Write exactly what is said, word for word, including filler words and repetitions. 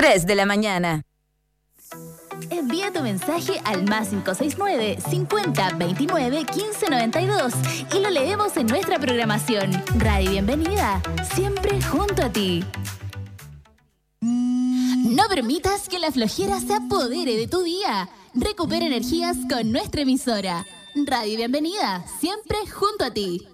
tres de la mañana. Envía tu mensaje al más cinco seis nueve, cincuenta, veintinueve, quince, noventa y dos y lo leemos en nuestra programación. Radio Bienvenida, siempre junto a ti. No permitas que la flojera se apodere de tu día. Recupera energías con nuestra emisora. Radio Bienvenida, siempre junto a ti.